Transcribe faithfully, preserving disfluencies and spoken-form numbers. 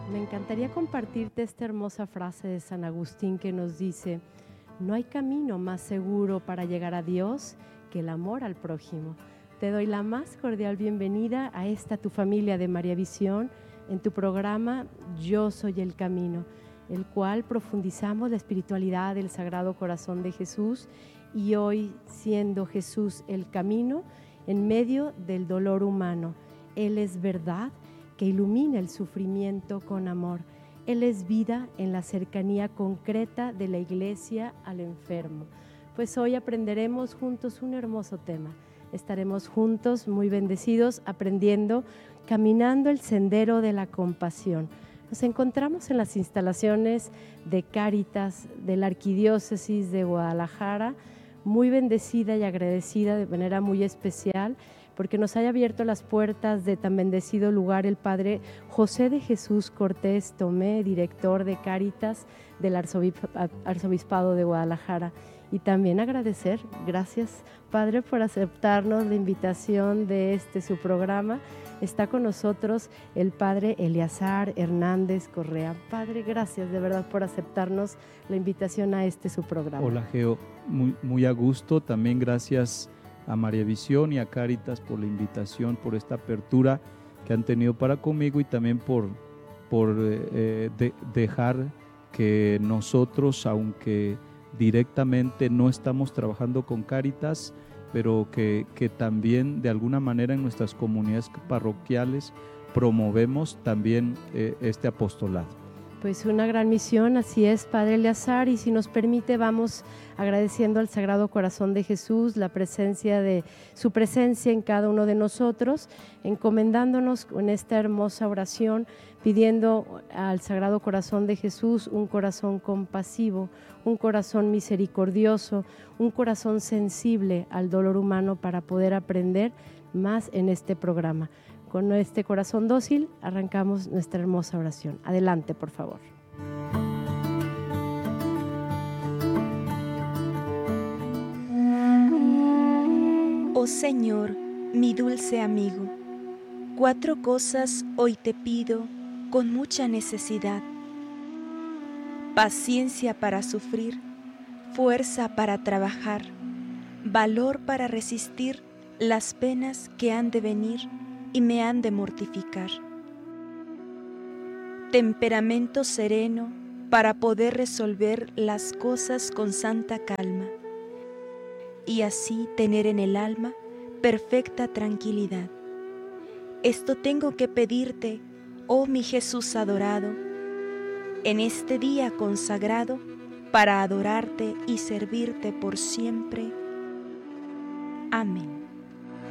Me encantaría compartirte esta hermosa frase de San Agustín que nos dice: no hay camino más seguro para llegar a Dios que el amor al prójimo. Te doy la más cordial bienvenida a esta tu familia de María Visión en tu programa Yo Soy el Camino, el cual profundizamos la espiritualidad del Sagrado Corazón de Jesús, y hoy, siendo Jesús el camino en medio del dolor humano, Él es verdad que ilumina el sufrimiento con amor. Él es vida en la cercanía concreta de la Iglesia al enfermo. Pues hoy aprenderemos juntos un hermoso tema. Estaremos juntos muy bendecidos aprendiendo, caminando el sendero de la compasión. Nos encontramos en las instalaciones de Cáritas de la Arquidiócesis de Guadalajara, muy bendecida y agradecida de manera muy especial porque nos haya abierto las puertas de tan bendecido lugar el Padre José de Jesús Cortés Tomé, director de Cáritas del Arzobispado de Guadalajara. Y también agradecer, gracias Padre por aceptarnos la invitación de este su programa. Está con nosotros el Padre Eleazar Hernández Correa. Padre, gracias de verdad por aceptarnos la invitación a este su programa. Hola Geo, muy, muy a gusto. También gracias a María Visión y a Cáritas por la invitación, por esta apertura que han tenido para conmigo y también por, por eh, de, dejar que nosotros, aunque directamente no estamos trabajando con Cáritas, pero que, que también de alguna manera en nuestras comunidades parroquiales promovemos también eh, este apostolado. Pues una gran misión, así es, Padre Eleazar, y si nos permite vamos agradeciendo al Sagrado Corazón de Jesús la presencia de su presencia en cada uno de nosotros, encomendándonos en esta hermosa oración, pidiendo al Sagrado Corazón de Jesús un corazón compasivo, un corazón misericordioso, un corazón sensible al dolor humano para poder aprender más en este programa. Con este corazón dócil arrancamos nuestra hermosa oración. Adelante, por favor. Oh Señor, mi dulce amigo, cuatro cosas hoy te pido con mucha necesidad: paciencia para sufrir, fuerza para trabajar, valor para resistir las penas que han de venir y me han de mortificar, temperamento sereno para poder resolver las cosas con santa calma y así tener en el alma perfecta tranquilidad. Esto tengo que pedirte, oh mi Jesús adorado, en este día consagrado para adorarte y servirte por siempre. Amén.